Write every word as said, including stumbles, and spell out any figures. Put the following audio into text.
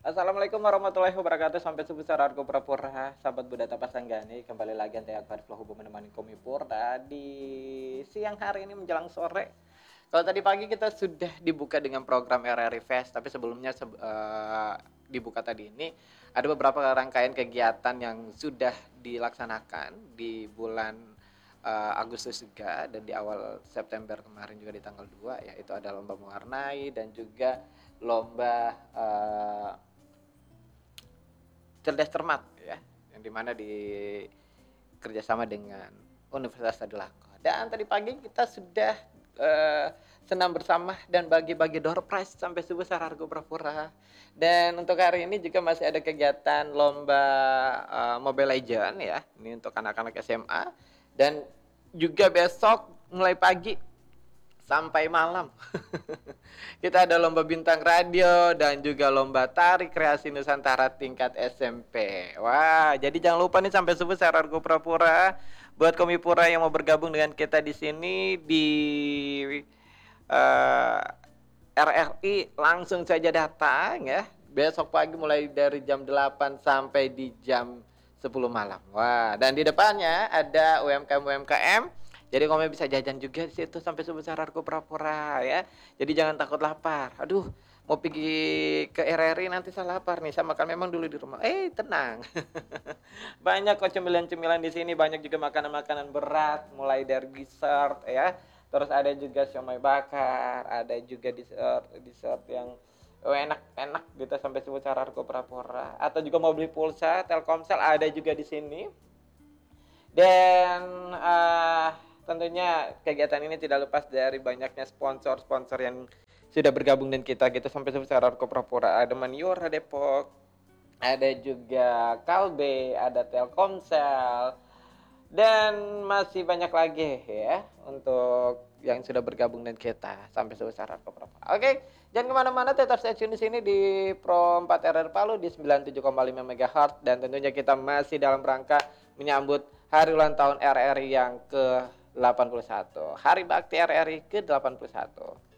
Assalamualaikum warahmatullahi wabarakatuh. Sampai sebesar Argo Prapura, sahabat Budata Pasanggani. Kembali lagi Ante Akbar Flow menemani Komi Purda di siang hari ini menjelang sore. Kalau tadi pagi kita sudah dibuka dengan program R R I Fest, tapi sebelumnya se uh, dibuka tadi ini ada beberapa rangkaian kegiatan yang sudah dilaksanakan di bulan uh, Agustus juga dan di awal September kemarin juga di tanggal dua, yaitu ada lomba mewarnai dan juga lomba uh, cerdas cermat ya, yang dimana di kerjasama dengan Universitas Tadulako. Dan tadi pagi kita sudah uh, senam bersama dan bagi-bagi door prize sampai sebesar Argo Prapura. Dan untuk hari ini juga masih ada kegiatan lomba uh, Mobile Legend ya, ini untuk anak-anak S M A. Dan juga besok mulai pagi sampai malam kita ada lomba bintang radio dan juga lomba tari kreasi Nusantara tingkat S M P. Wah, jadi jangan lupa nih sampai sebesar Argo Prapura buat Komipura yang mau bergabung dengan kita di sini di uh, R R I, langsung saja datang ya. Besok pagi mulai dari jam delapan sampai di jam sepuluh malam. Wah, dan di depannya ada U M K M-U M K M. Jadi kamu bisa jajan juga di situ sampai sebesar Argo Prapura ya. Jadi jangan takut lapar. Aduh, mau pergi ke R R I nanti saya lapar nih, saya makan memang dulu di rumah. Eh, tenang. Banyak kok cemilan-cemilan di sini, banyak juga makanan-makanan berat, mulai dari dessert ya. Terus ada juga siomay bakar, ada juga dessert dessert yang oh, enak-enak gitu sampai sebesar Argo Prapura. Atau juga mau beli pulsa Telkomsel ada juga di sini. Dan uh, tentunya kegiatan ini tidak lepas dari banyaknya sponsor-sponsor yang sudah bergabung dengan kita gitu sampai sebesar Argo Prapura. Ada Maniora Depok, ada juga Kalbe, ada Telkomsel, dan masih banyak lagi ya untuk yang sudah bergabung dengan kita sampai sebesar Argo Prapura. Oke, jangan kemana-mana, tetap stay tune di sini di Pro empat R R Palu di sembilan puluh tujuh koma lima megahertz, dan tentunya kita masih dalam rangka menyambut hari ulang tahun R R I yang ke delapan puluh satu, Hari Bakti R R I ke delapan puluh satu.